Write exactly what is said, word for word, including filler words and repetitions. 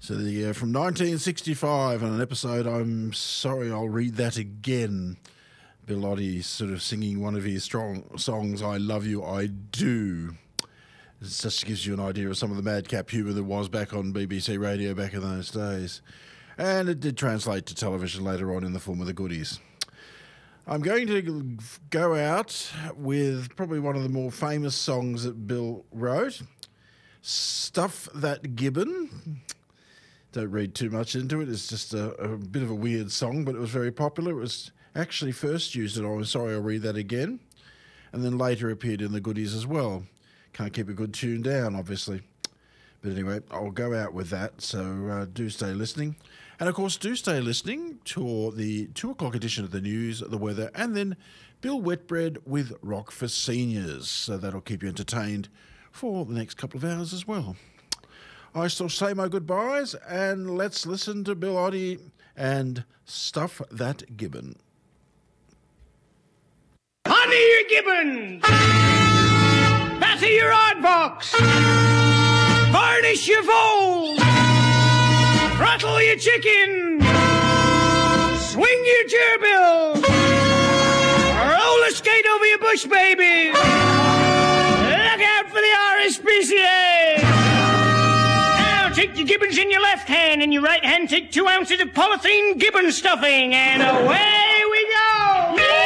So the uh, from nineteen sixty-five, on an episode, I'm sorry, I'll read that again. Bill Oddie sort of singing one of his strong songs, I Love You, I Do. It just gives you an idea of some of the madcap humour that was back on B B C Radio back in those days. And it did translate to television later on in the form of The Goodies. I'm going to go out with probably one of the more famous songs that Bill wrote, Stuff That Gibbon. Don't read too much into it. It's just a, a bit of a weird song, but it was very popular. It was actually first used in I'm Sorry, I'll Read That Again, and then later appeared in The Goodies as well. Can't keep a good tune down, obviously. But anyway, I'll go out with that, so uh, do stay listening. And, of course, do stay listening to the two o'clock edition of the news, the weather, and then Bill Wetbread with Rock for Seniors. So that'll keep you entertained for the next couple of hours as well. I shall say my goodbyes, and let's listen to Bill Oddie and Stuff That Gibbon. Honey your gibbons, batter your oddbox, varnish your foals, throttle your chicken, swing your gerbil, roller skate over your bush baby, look out for the R S P C A. Now take your gibbons in your left hand, and your right hand take two ounces of polythene gibbon stuffing, and away